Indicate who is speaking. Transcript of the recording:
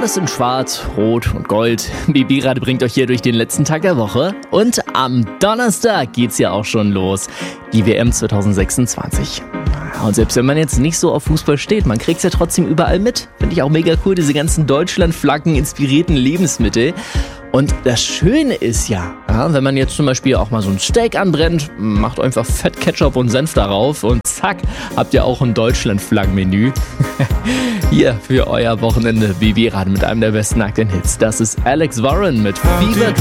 Speaker 1: Alles in Schwarz, Rot und Gold. BB-Radio bringt euch hier durch den letzten Tag der Woche. Und am Donnerstag geht's ja auch schon los. Die WM 2026. Und selbst wenn man jetzt nicht so auf Fußball steht, man kriegt's ja trotzdem überall mit. Finde ich auch mega cool, diese ganzen Deutschland-Flaggen inspirierten Lebensmittel. Und das Schöne ist ja, wenn man jetzt zum Beispiel auch mal so ein Steak anbrennt, macht einfach Fett, Ketchup und Senf darauf und zack, habt ihr auch ein Deutschland-Flaggenmenü. Hier für euer Wochenende BB-Radio mit einem der besten aktuellen Hits. Das ist Alex Warren mit Fever